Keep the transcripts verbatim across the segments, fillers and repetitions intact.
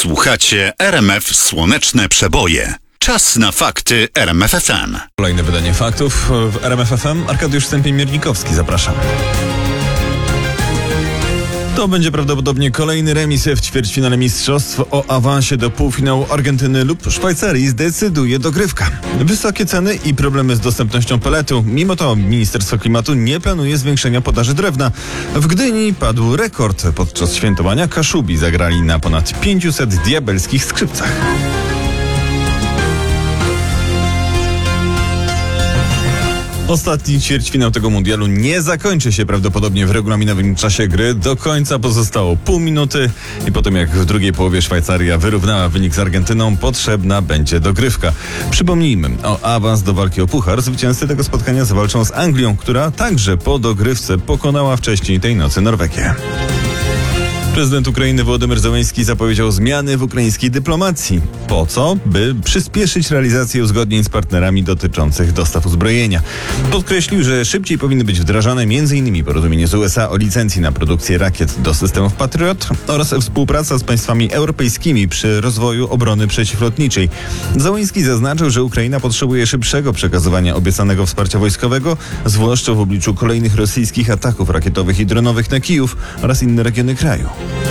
Słuchacie R M F Słoneczne Przeboje. Czas na fakty R M F F M. Kolejne wydanie faktów w R M F F M. Arkadiusz Stępień-Miernikowski, zapraszam. To będzie prawdopodobnie kolejny remis w ćwierćfinale mistrzostw. O awansie do półfinału Argentyny lub Szwajcarii zdecyduje dogrywka. Wysokie ceny i problemy z dostępnością peletu. Mimo to Ministerstwo Klimatu nie planuje zwiększenia podaży drewna. W Gdyni padł rekord. Podczas świętowania Kaszubi zagrali na ponad pięciuset diabelskich skrzypcach. Ostatni ćwierćfinał tego mundialu nie zakończy się prawdopodobnie w regulaminowym czasie gry. Do końca pozostało pół minuty i po tym jak w drugiej połowie Szwajcaria wyrównała wynik z Argentyną, potrzebna będzie dogrywka. Przypomnijmy, o awans do walki o puchar zwycięzcy tego spotkania zawalczą z Anglią, która także po dogrywce pokonała wcześniej tej nocy Norwegię. Prezydent Ukrainy Wołodymyr Zełenski zapowiedział zmiany w ukraińskiej dyplomacji. Po co? By przyspieszyć realizację uzgodnień z partnerami dotyczących dostaw uzbrojenia. Podkreślił, że szybciej powinny być wdrażane m.in. porozumienie z U S A o licencji na produkcję rakiet do systemów Patriot oraz współpraca z państwami europejskimi przy rozwoju obrony przeciwlotniczej. Zełenski zaznaczył, że Ukraina potrzebuje szybszego przekazywania obiecanego wsparcia wojskowego, zwłaszcza w obliczu kolejnych rosyjskich ataków rakietowych i dronowych na Kijów oraz inne regiony kraju.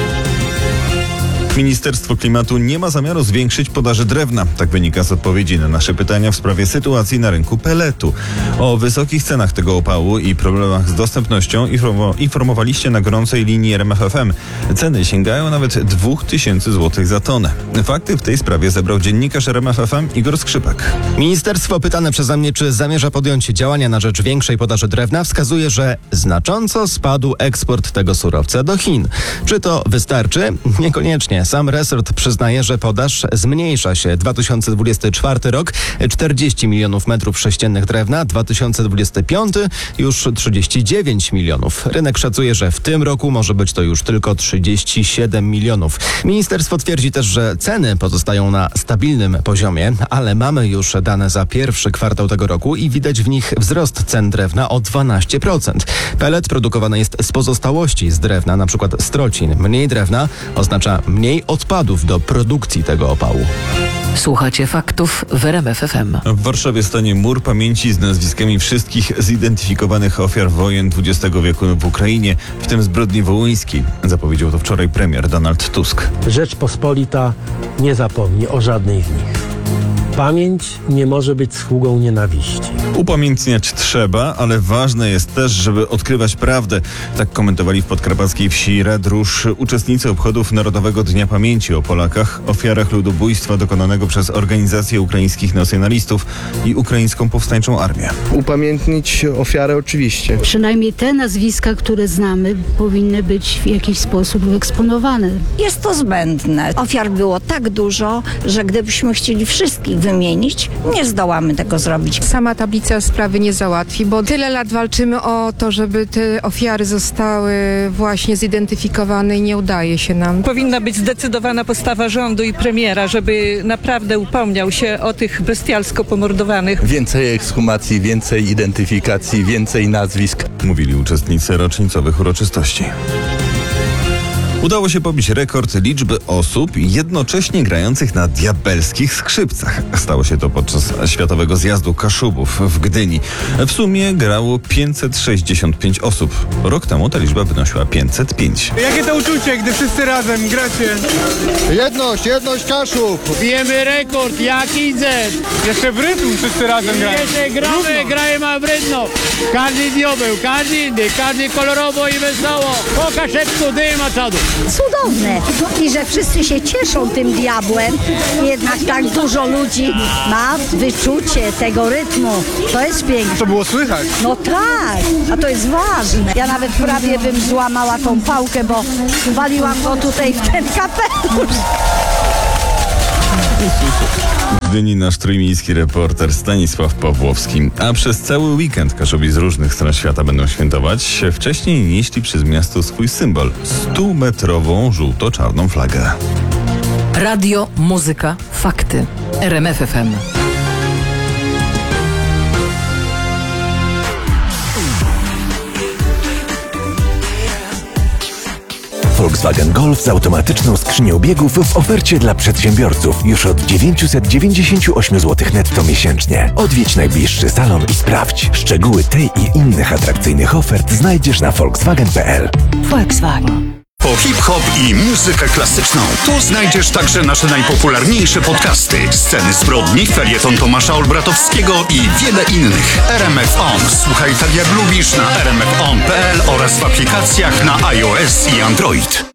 Ministerstwo Klimatu nie ma zamiaru zwiększyć podaży drewna. Tak wynika z odpowiedzi na nasze pytania w sprawie sytuacji na rynku peletu. O wysokich cenach tego opału i problemach z dostępnością informowaliście na gorącej linii R M F F M. Ceny sięgają nawet dwóch tysięcy złotych za tonę. Fakty w tej sprawie zebrał dziennikarz R M F F M Igor Skrzypek. Ministerstwo pytane przeze mnie, czy zamierza podjąć działania na rzecz większej podaży drewna, wskazuje, że znacząco spadł eksport tego surowca do Chin. Czy to wystarczy? Niekoniecznie. Sam resort przyznaje, że podaż zmniejsza się. dwa tysiące dwudziesty czwarty rok czterdzieści milionów metrów sześciennych drewna, dwa tysiące dwudziesty piąty już trzydzieści dziewięć milionów. Rynek szacuje, że w tym roku może być to już tylko trzydzieści siedem milionów. Ministerstwo twierdzi też, że ceny pozostają na stabilnym poziomie, ale mamy już dane za pierwszy kwartał tego roku i widać w nich wzrost cen drewna o dwanaście procent. Pelet produkowany jest z pozostałości z drewna, na przykład strocin. Mniej drewna oznacza mniej odpadów do produkcji tego opału. Słuchacie faktów w R M F F M. W Warszawie stanie mur pamięci z nazwiskami wszystkich zidentyfikowanych ofiar wojen dwudziestego wieku w Ukrainie, w tym zbrodni wołyńskiej. Zapowiedział to wczoraj premier Donald Tusk. Rzeczpospolita nie zapomni o żadnej z nich. Pamięć nie może być sługą nienawiści. Upamiętniać trzeba, ale ważne jest też, żeby odkrywać prawdę. Tak komentowali w podkarpackiej wsi Redrusz uczestnicy obchodów Narodowego Dnia Pamięci o Polakach, ofiarach ludobójstwa dokonanego przez organizację ukraińskich nacjonalistów i ukraińską powstańczą armię. Upamiętnić ofiarę oczywiście. Przynajmniej te nazwiska, które znamy, powinny być w jakiś sposób wyeksponowane. Jest to zbędne. Ofiar było tak dużo, że gdybyśmy chcieli wszystkich wymienić, nie zdołamy tego zrobić. Sama tablica sprawy nie załatwi, bo tyle lat walczymy o to, żeby te ofiary zostały właśnie zidentyfikowane i nie udaje się nam. Powinna być zdecydowana postawa rządu i premiera, żeby naprawdę upomniał się o tych bestialsko pomordowanych. Więcej ekshumacji, więcej identyfikacji, więcej nazwisk. Mówili uczestnicy rocznicowych uroczystości. Udało się pobić rekord liczby osób jednocześnie grających na diabelskich skrzypcach. Stało się to podczas Światowego Zjazdu Kaszubów w Gdyni. W sumie grało pięćset sześćdziesiąt pięć osób. Rok temu ta liczba wynosiła pięćset pięć. Jakie to uczucie, gdy wszyscy razem gracie? Jedność, jedność Kaszub! Bijemy rekord, jak idzie! Jeszcze w rytm wszyscy razem grają. Jeszcze gramy, grajemy w rytm. Każdy diobeł, każdy inny, każdy kolorowo i wesoło. Po kaszepku dyma czadu. Cudowne i że wszyscy się cieszą tym diabłem, jednak tak dużo ludzi ma wyczucie tego rytmu. To jest piękne. To było słychać. No tak, a to jest ważne. Ja nawet prawie bym złamała tą pałkę, bo waliłam go tutaj w ten kapelusz. W Gdyni nasz trójmiejski reporter Stanisław Pawłowski. A przez cały weekend Kaszubi z różnych stron świata będą świętować. Wcześniej nieśli przez miasto swój symbol – stumetrową żółto-czarną flagę. Radio, muzyka, fakty. R M F F M. Volkswagen Golf z automatyczną skrzynią biegów w ofercie dla przedsiębiorców już od dziewięćset dziewięćdziesiąt osiem złotych netto miesięcznie. Odwiedź najbliższy salon i sprawdź. Szczegóły tej i innych atrakcyjnych ofert znajdziesz na volkswagen kropka p l. Volkswagen. Po hip-hop i muzykę klasyczną. Tu znajdziesz także nasze najpopularniejsze podcasty, sceny zbrodni, felieton Tomasza Olbratowskiego i wiele innych. R M F On. Słuchaj tak jak lubisz na r m f on kropka p l oraz w aplikacjach na iOS i Android.